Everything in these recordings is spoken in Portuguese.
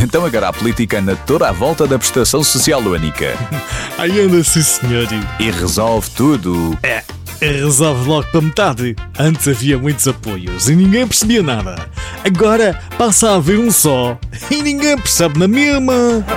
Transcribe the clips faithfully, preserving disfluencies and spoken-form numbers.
Então agora a política anda toda à volta da prestação social única. Aí anda, sim, senhor. E resolve tudo. É, resolve logo para metade. Antes havia muitos apoios e ninguém percebia nada. Agora passa a haver um só e ninguém percebe na mesma.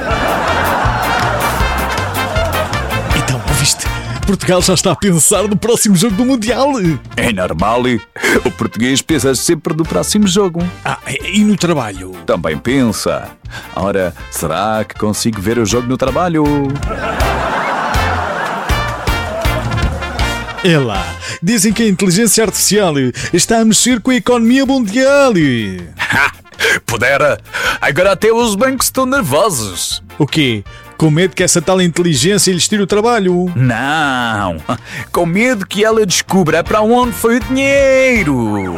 Então, ouviste? Portugal já está a pensar no próximo jogo do Mundial. É normal. O português pensa sempre no próximo jogo. Ah, e no trabalho? Também pensa. Ora, será que consigo ver o jogo no trabalho? É lá, dizem que a inteligência artificial está a mexer com a economia mundial. Ha! Pudera! Agora até os bancos estão nervosos. O quê? Com medo que essa tal inteligência lhes tire o trabalho? Não! Com medo que ela descubra para onde foi o dinheiro!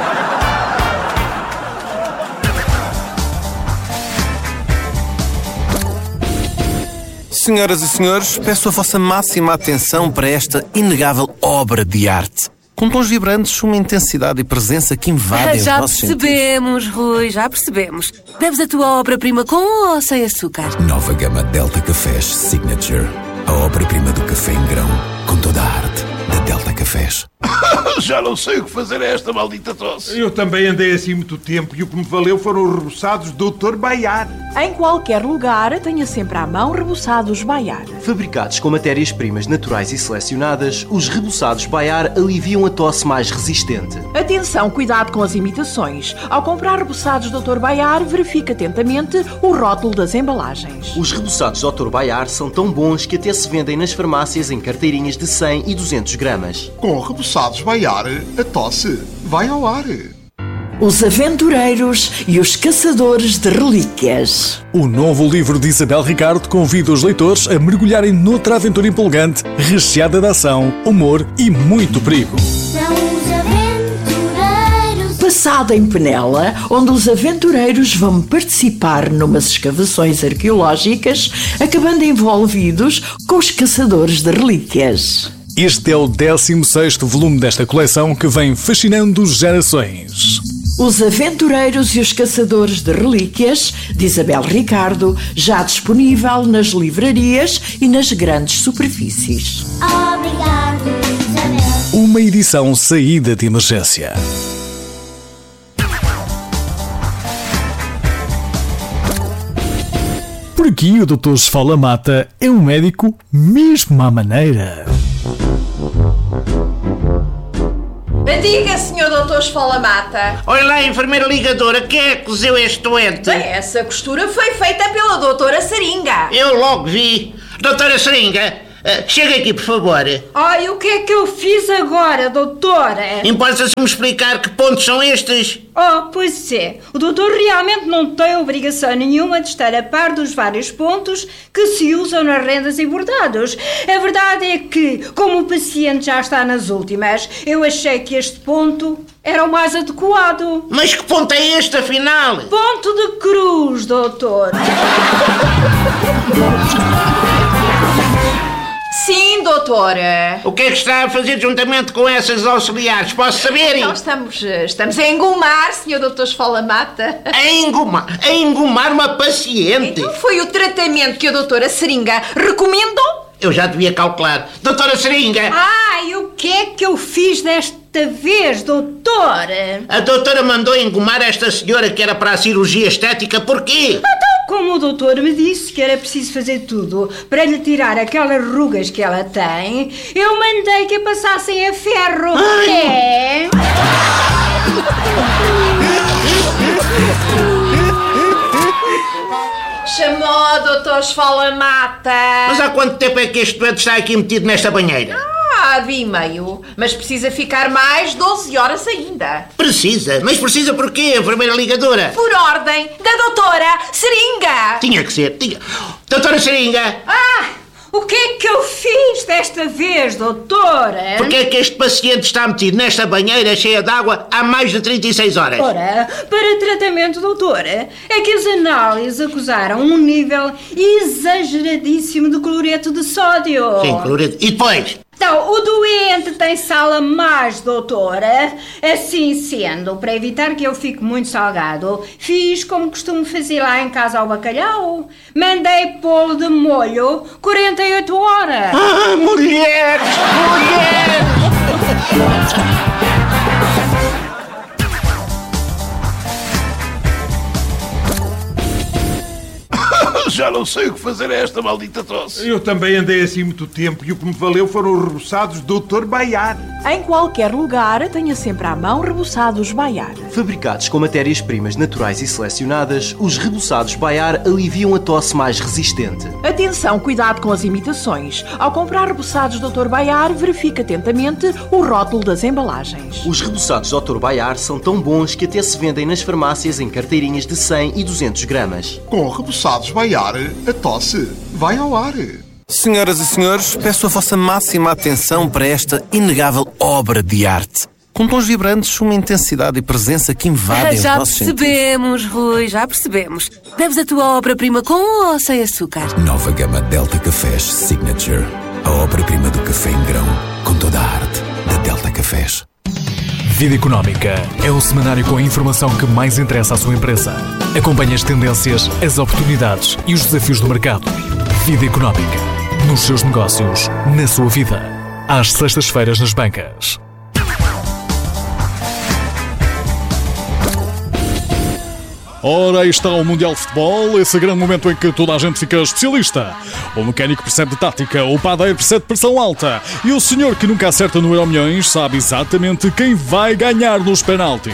Senhoras e senhores, peço a vossa máxima atenção para esta inegável obra de arte. Com tons vibrantes, uma intensidade e presença que invadem os Já nossos sentidos. percebemos, Rui, já percebemos. Bebes a tua obra-prima com ou sem açúcar? Nova gama Delta Cafés Signature. A obra-prima do café em grão, com toda a arte da Delta Cafés. Já não sei o que fazer a esta maldita tosse. Eu também andei assim muito tempo e o que me valeu foram os reboçados doutor Baiar. Em qualquer lugar, tenha sempre à mão reboçados Baiar. Fabricados com matérias-primas naturais e selecionadas, os reboçados Baiar aliviam a tosse mais resistente. Atenção, cuidado com as imitações. Ao comprar reboçados doutor Baiar, verifique atentamente o rótulo das embalagens. Os reboçados doutor Baiar são tão bons que até se vendem nas farmácias em carteirinhas de cem e duzentos gramas. Com reboçados Baiar, a tosse vai ao ar. Os Aventureiros e os Caçadores de Relíquias. O novo livro de Isabel Ricardo convida os leitores a mergulharem noutra aventura empolgante, recheada de ação, humor e muito perigo. São os aventureiros. Passado em Penela, onde os aventureiros vão participar numas escavações arqueológicas, acabando envolvidos com os Caçadores de Relíquias. Este é o décimo sexto volume desta coleção que vem fascinando gerações. Os Aventureiros e os Caçadores de Relíquias, de Isabel Ricardo, já disponível nas livrarias e nas grandes superfícies. Obrigado, Isabel. Uma edição saída de emergência. Por aqui o doutor Esfola Mata é um médico mesmo à maneira. Diga, senhor doutor Esfola Mata. Olha lá, enfermeira ligadora, quem é que cozeu este doente? Bem, essa costura foi feita pela doutora Seringa. Eu logo vi. Doutora Seringa, uh, chega aqui, por favor. Ai, o que é que eu fiz agora, doutora? Importa-se me explicar que pontos são estes? Oh, pois é. O doutor realmente não tem obrigação nenhuma de estar a par dos vários pontos que se usam nas rendas e bordados. A verdade é que, como o paciente já está nas últimas, eu achei que este ponto era o mais adequado. Mas que ponto é este, afinal? Ponto de cruz, doutor. Sim, doutora. O que é que está a fazer juntamente com essas auxiliares? Posso saber? Nós estamos, estamos a engomar, senhor doutor Esfola Mata. A engomar? A engomar uma paciente? Então foi o tratamento que a doutora Seringa recomendou? Eu já devia calcular. Doutora Seringa! Ai, o que é que eu fiz desta vez, doutora? A doutora mandou engomar esta senhora que era para a cirurgia estética, porquê? Então, como o doutor me disse que era preciso fazer tudo para lhe tirar aquelas rugas que ela tem, eu mandei que a passassem a ferro. Ai. É... Chamou a doutor Esfola Mata. Mas há quanto tempo é que este doente está aqui metido nesta banheira? Ah, dia e meio. Mas precisa ficar mais doze horas ainda. Precisa? Mas precisa porquê, enfermeira ligadora? Por ordem da doutora Seringa. Tinha que ser, tinha... Doutora Seringa! Ah! O que é que eu fiz desta vez, doutora? Porquê é que este paciente está metido nesta banheira cheia de água há mais de trinta e seis horas? Ora, para tratamento, doutora, é que as análises acusaram um nível exageradíssimo de cloreto de sódio. Sim, cloreto. E depois? Então, o doente tem sala mais, doutora? Assim sendo, para evitar que eu fique muito salgado, fiz como costumo fazer lá em casa ao bacalhau. Mandei pô-lo de molho quarenta e oito horas. Ah, mulheres! Mulheres! Já não sei o que fazer a esta maldita tosse. Eu também andei assim muito tempo e o que me valeu foram os reboçados do doutor Baiar. Em qualquer lugar, tenha sempre à mão reboçados Baiar. Fabricados com matérias-primas naturais e selecionadas, os reboçados Baiar aliviam a tosse mais resistente. Atenção, cuidado com as imitações. Ao comprar reboçados doutor Baiar, verifique atentamente o rótulo das embalagens. Os reboçados doutor Baiar são tão bons que até se vendem nas farmácias em carteirinhas de cem e duzentos gramas. Com reboçados Baiar, a tosse vai ao ar. Senhoras e senhores, peço a vossa máxima atenção para esta inegável obra de arte. Com tons vibrantes, uma intensidade e presença que invadem os Já nossos sentidos. percebemos, Rui, já percebemos. Deves a tua obra-prima com ou sem açúcar? Nova gama Delta Cafés Signature. A obra-prima do café em grão com toda a arte da Delta Cafés. Vida Económica é o semanário com a informação que mais interessa à sua empresa. Acompanhe as tendências, as oportunidades e os desafios do mercado. Vida Económica. Nos seus negócios, na sua vida. Às sextas-feiras nas bancas. Ora, aí está o Mundial de Futebol, esse grande momento em que toda a gente fica especialista. O mecânico percebe de tática, o padeiro percebe de pressão alta e o senhor que nunca acerta no Euromilhões sabe exatamente quem vai ganhar nos penaltis.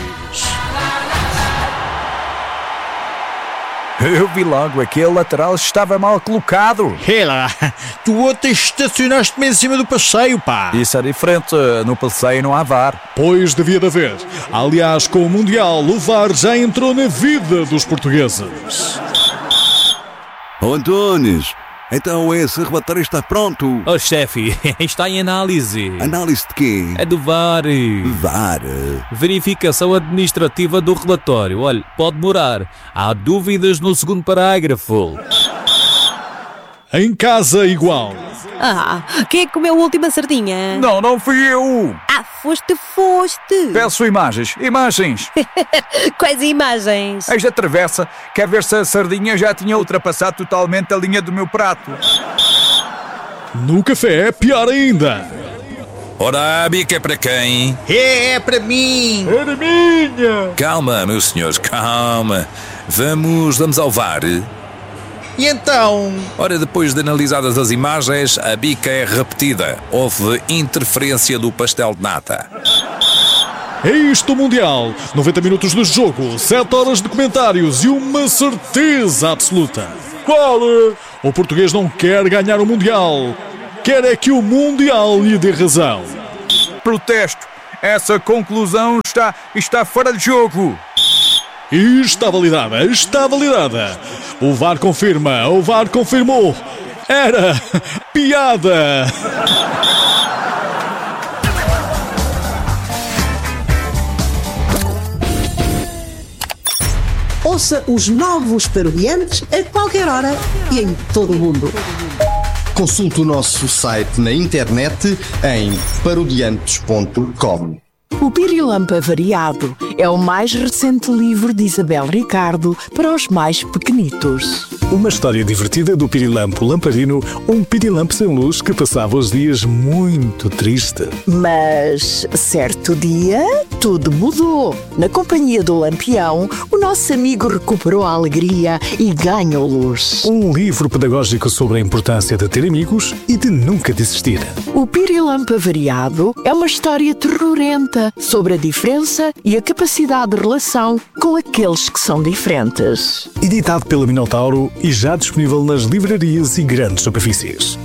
Eu vi logo, aquele lateral estava mal colocado. Ei lá, tu ontem estacionaste-me em cima do passeio, pá. Isso é diferente, no passeio não há V A R. Pois devia de haver. Aliás, com o Mundial, o V A R já entrou na vida dos portugueses. Oh, Antunes, então esse relatório está pronto. Oh, chefe, está em análise. Análise de quê? É do V A R. V A R? Verificação administrativa do relatório. Olha, pode demorar. Há dúvidas no segundo parágrafo. Em casa, igual. Ah, quem é que comeu a última sardinha? Não, não fui eu. Ah, foste, foste. Peço imagens, imagens. Quais imagens? Eis a travessa, quer ver se a sardinha já tinha ultrapassado totalmente a linha do meu prato. No café é pior ainda. Ora, a bica é para quem? É, é para mim. É da minha. Calma, meus senhores, calma. Vamos, vamos ao V A R. E então? Ora, depois de analisadas as imagens, a bica é repetida. Houve interferência do pastel de nata. É isto o Mundial. noventa minutos de jogo, sete horas de comentários e uma certeza absoluta. Qual? O português não quer ganhar o Mundial. Quer é que o Mundial lhe dê razão. Protesto. Essa conclusão está, está fora de jogo. E está validada, está validada. O V A R confirma, o V A R confirmou. Era piada. Ouça os novos Parodiantes a qualquer hora e em todo o mundo. Consulte o nosso site na internet em parodiantes ponto com. O Pirilampo Variado é o mais recente livro de Isabel Ricardo para os mais pequenitos. Uma história divertida do Pirilampo Lamparino, um pirilampo sem luz que passava os dias muito triste. Mas, certo dia, tudo mudou. Na companhia do Lampião, o nosso amigo recuperou a alegria e ganhou luz. Um livro pedagógico sobre a importância de ter amigos e de nunca desistir. O Pirilampo Variado é uma história terrorenta sobre a diferença e a capacidade de relação com aqueles que são diferentes. Editado pela Minotauro e já disponível nas livrarias e grandes superfícies.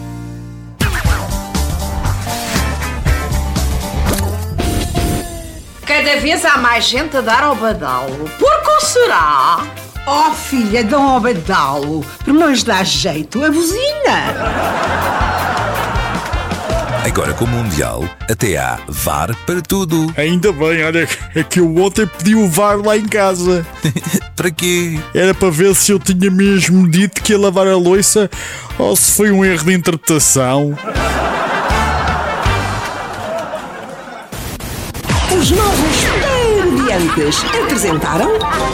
Cada vez há mais gente a dar ao badalo. Por que será? Oh, filha, dão ao badalo. Por não lhes dá jeito a buzina. Agora com o Mundial, até há V A R para tudo. Ainda bem, olha, é que eu ontem pedi o V A R lá em casa. Para quê? Era para ver se eu tinha mesmo dito que ia lavar a louça ou se foi um erro de interpretação. Os novos Parodiantes apresentaram...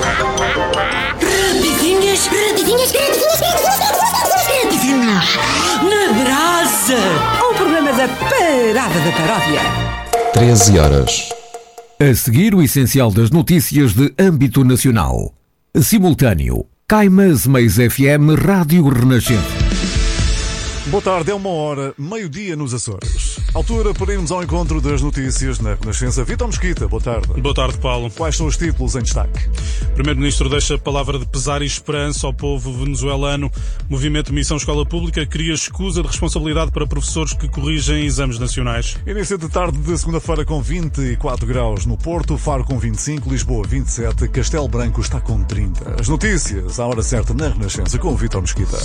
Rapidinhas, rapidinhas, rapidinhas, rapidinhas, na brasa. Um programa da Parada da Paródia. treze horas. A seguir, o essencial das notícias de âmbito nacional. Simultâneo. Caimas Mais F M Rádio Renascença. Boa tarde, é uma hora, meio-dia nos Açores. Altura para irmos ao encontro das notícias na Renascença. Vítor Mesquita, boa tarde. Boa tarde, Paulo. Quais são os títulos em destaque? O Primeiro-Ministro deixa a palavra de pesar e esperança ao povo venezuelano. Movimento Missão Escola Pública cria escusa de responsabilidade para professores que corrigem exames nacionais. Início de tarde de segunda-feira com vinte e quatro graus no Porto, Faro com vinte e cinco, Lisboa vinte e sete, Castelo Branco está com trinta. As notícias à hora certa na Renascença com o Vítor Mesquita.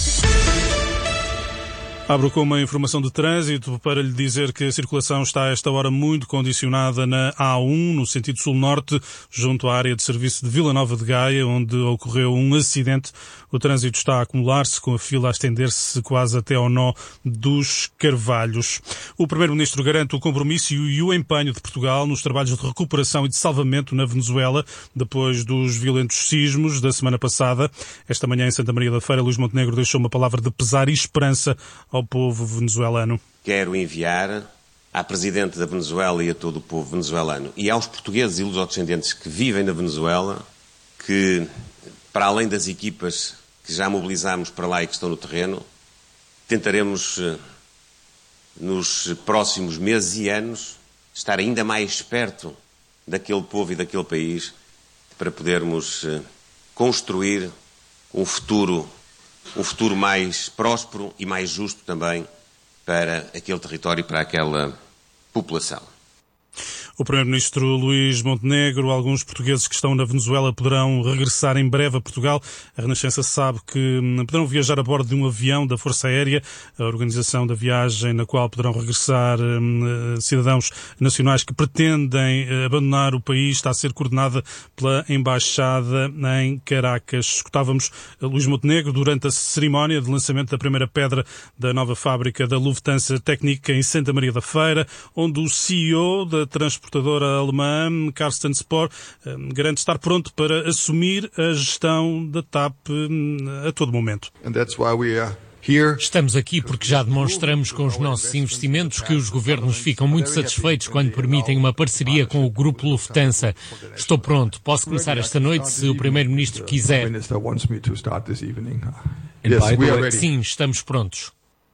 Abro com uma informação de trânsito para lhe dizer que a circulação está a esta hora muito condicionada na A um, no sentido sul-norte, junto à área de serviço de Vila Nova de Gaia, onde ocorreu um acidente. O trânsito está a acumular-se, com a fila a estender-se quase até ao nó dos Carvalhos. O Primeiro-Ministro garante o compromisso e o empenho de Portugal nos trabalhos de recuperação e de salvamento na Venezuela, depois dos violentos sismos da semana passada. Esta manhã, em Santa Maria da Feira, Luís Montenegro deixou uma palavra de pesar e esperança ao povo venezuelano. Quero enviar à Presidente da Venezuela e a todo o povo venezuelano e aos portugueses e lusodescendentes que vivem na Venezuela que, para além das equipas que já mobilizámos para lá e que estão no terreno, tentaremos, nos próximos meses e anos, estar ainda mais perto daquele povo e daquele país para podermos construir um futuro um futuro mais próspero e mais justo também para aquele território e para aquela população. O Primeiro-Ministro Luís Montenegro, alguns portugueses que estão na Venezuela poderão regressar em breve a Portugal. A Renascença sabe que poderão viajar a bordo de um avião da Força Aérea. A organização da viagem na qual poderão regressar um, cidadãos nacionais que pretendem abandonar o país está a ser coordenada pela Embaixada em Caracas. Escutávamos Luís Montenegro durante a cerimónia de lançamento da primeira pedra da nova fábrica da Lufthansa Technik em Santa Maria da Feira, onde o C E O da transportadora alemã, Carsten Spohr, garante estar pronto para assumir a gestão da T A P a todo momento. Estamos aqui porque já demonstramos com os nossos investimentos que os governos ficam muito satisfeitos quando permitem uma parceria com o grupo Lufthansa. Estou pronto. Posso começar esta noite se o Primeiro-Ministro quiser. Sim, estamos prontos.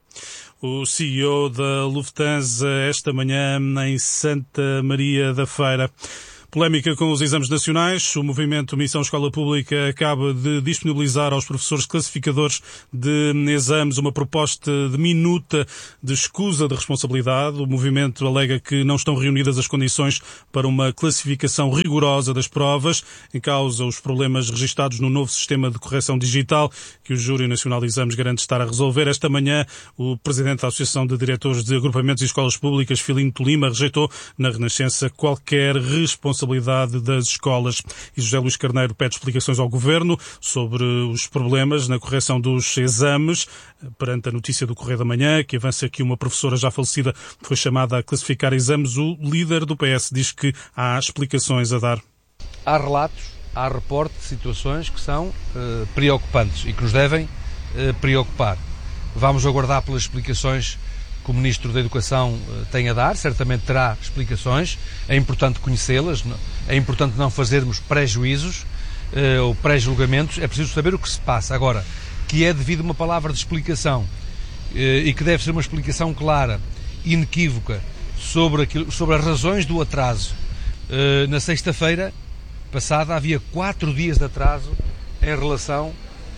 O C E O da Lufthansa esta manhã em Santa Maria da Feira. Polémica com os exames nacionais. O movimento Missão Escola Pública acaba de disponibilizar aos professores classificadores de exames uma proposta de minuta de escusa de responsabilidade. O movimento alega que não estão reunidas as condições para uma classificação rigorosa das provas. Em causa os problemas registados no novo sistema de correção digital que o Júri Nacional de Exames garante estar a resolver. Esta manhã, o presidente da Associação de Diretores de Agrupamentos e Escolas Públicas, Filino Tolima, rejeitou na Renascença qualquer responsabilidade das escolas. E José Luís Carneiro pede explicações ao Governo sobre os problemas na correção dos exames. Perante a notícia do Correio da Manhã, que avança que uma professora já falecida foi chamada a classificar exames, o líder do P S diz que há explicações a dar. Há relatos, há reporte de situações que são uh, preocupantes e que nos devem uh, preocupar. Vamos aguardar pelas explicações que o Ministro da Educação tem a dar, certamente terá explicações, é importante conhecê-las, é importante não fazermos pré-juízos uh, ou pré-julgamentos, é preciso saber o que se passa. Agora, que é devido uma palavra de explicação uh, e que deve ser uma explicação clara, inequívoca, sobre, aquilo, sobre as razões do atraso. Uh, na sexta-feira passada havia quatro dias de atraso em relação uh,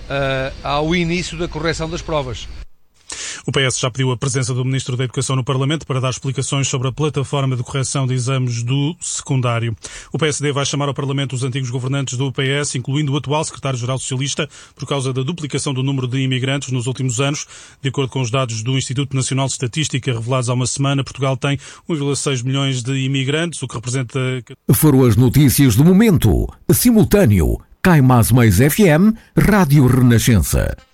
ao início da correção das provas. O P S já pediu a presença do Ministro da Educação no Parlamento para dar explicações sobre a plataforma de correção de exames do secundário. O P S D vai chamar ao Parlamento os antigos governantes do P S, incluindo o atual secretário-geral socialista, por causa da duplicação do número de imigrantes nos últimos anos. De acordo com os dados do Instituto Nacional de Estatística revelados há uma semana, Portugal tem um vírgula seis milhões de imigrantes, o que representa... Foram as notícias do momento. Simultâneo. Caimas Mais F M, Rádio Renascença.